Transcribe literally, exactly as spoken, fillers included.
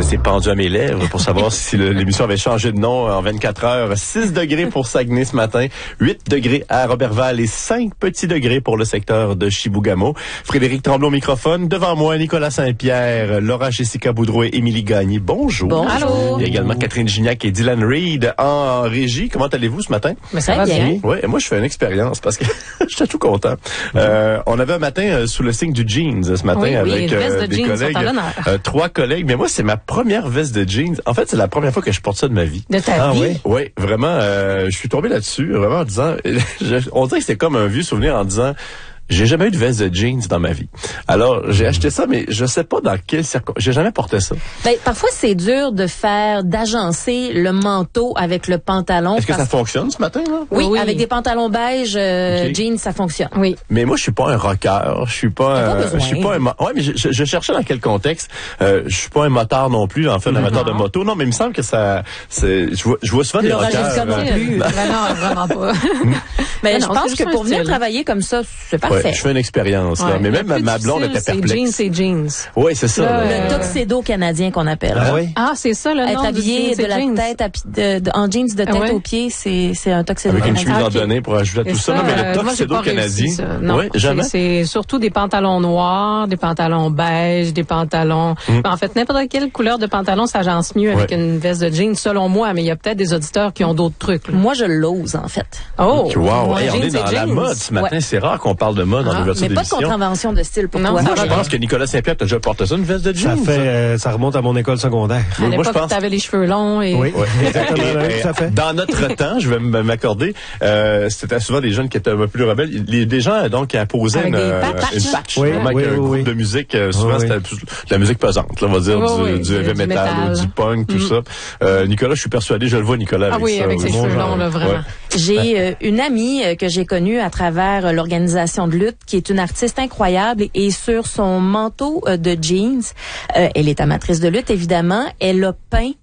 s'est pendu à mes lèvres pour savoir si le, l'émission avait changé de nom en vingt-quatre heures. six degrés pour Saguenay ce matin, huit degrés à Roberval et cinq petits degrés pour le secteur de Chibougamau. Frédéric Tremblay au microphone. Devant moi, Nicolas Saint-Pierre, Laura Jessica Boudreau et Émilie Gagné. Bonjour. Bonjour. Il y a également Catherine Gignac et Dylan Reed en régie. Comment allez-vous ce matin? Mais ça va bien. Oui, moi je fais une expérience parce que j'étais tout content. Euh, on avait un matin euh, sous le signe du jeans ce matin oui, oui, avec euh, des jeans collègues, euh, trois collègues. Mais moi c'est ma première veste de jeans. En fait, c'est la première fois que je porte ça de ma vie. De ta ah, vie? Oui, oui, vraiment. Euh, je suis tombé là-dessus, vraiment en disant, je, on dirait que c'était comme un vieux souvenir en disant. J'ai jamais eu de veste de jeans dans ma vie. Alors, j'ai acheté ça, mais je sais pas dans quelles circonstances. J'ai jamais porté ça. Ben, parfois, c'est dur de faire, d'agencer le manteau avec le pantalon. Est-ce que ça fonctionne ce matin, là? Oui, oui. avec des pantalons beige, euh, okay. jeans, ça fonctionne. Oui. Mais moi, je suis pas un rocker. Je suis pas, pas euh, je suis pas un, mo- ouais, mais je, je, je cherchais dans quel contexte. Euh, je suis pas un motard non plus, en fait, un amateur de moto. Non, mais il me semble que ça, c'est, je vois, je vois souvent des Laura rockers. Jessica non euh, plus. Ben non, vraiment pas. Mais Mais je non, pense c'est que juste pour un venir style. travailler comme ça, c'est ouais, parfait. je fais une expérience, là. Ouais. Mais Le même ma, plus ma blonde était difficile, perplexe. C'est jeans, c'est jeans. Oui, c'est ça. Là, là. Le tuxedo canadien qu'on appelle. Ah oui? Ah, c'est ça le nom Être du habillé jeans, de la c'est jeans. tête à pi- de, de, en jeans de tête Ah ouais? aux pieds, c'est c'est un tuxedo Avec une canadien. chemise en ok. donnée pour ajouter à Et tout ça. ça, Non, mais euh, le moi, j'ai tuxedo pas réussi, canadien. ça. Non, Oui, jamais. c'est, c'est surtout des pantalons noirs, des pantalons beige, des pantalons. Mm. En fait, n'importe quelle couleur de pantalon s'agence mieux avec Ouais. une veste de jeans, selon moi. Mais il y a peut-être des auditeurs qui ont d'autres trucs. Là. Moi, je l'ose, en fait. Oh, Wow, ouais, hey, on jeans est dans et la jeans. mode ce matin. Ouais. C'est rare qu'on parle de mode dans Ah, l'ouverture Mais pas de d'émission. contravention de style pour Non, toi. ça Moi, va je bien. pense que Nicolas Saint-Pierre, t'as déjà porté ça, une veste de Ça jeans? fait, euh, ça remonte à mon école secondaire. À Moi, je l'époque, pense- tu avais les cheveux longs et... Oui, Ouais. exactement, Et, ouais, tout à fait. Dans notre temps, je vais m- m'accorder, euh, c'était souvent des jeunes qui étaient un peu plus rebelles. Les, des gens donc qui imposaient Avec une, des euh, patchs. une patch, Oui, vraiment, oui, avec un oui, groupe oui. de musique. euh, souvent, Oui, c'était oui. plus de la musique pesante, là, on va dire, Oui, du, oui, du du- heavy du metal, métal. ou du punk, tout Mm. ça. Euh, Nicolas, je suis persuadé, je le vois, Nicolas, Ah avec oui, ça. avec ses Bon cheveux genre. longs, là, vraiment. Ouais. J'ai euh, une amie euh, que j'ai connue à travers euh, l'organisation de lutte, qui est une artiste incroyable, et, et sur son manteau euh, de jeans, euh, elle est amatrice de lutte, évidemment, elle a peint